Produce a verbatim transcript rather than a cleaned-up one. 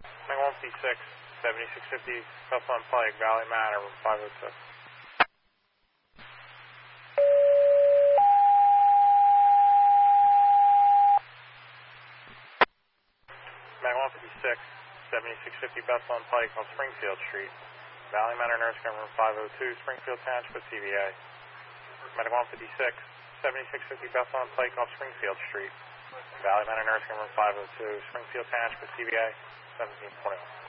Meg one fifty-six, seventy-six fifty Bethlehem Pike, Valley Manor, room five oh six. Meg one fifty-six, seventy-six fifty Bethlehem Pike on Springfield Street, Valley Manor Nursing Home, room five oh two, Springfield Township, C V A. Medic one fifty-six, seventy-six fifty Bethlehem Pike off Springfield Street, Valley Manor Nursing Home, room five oh two, Springfield Township, C V A, seventeen twenty-one.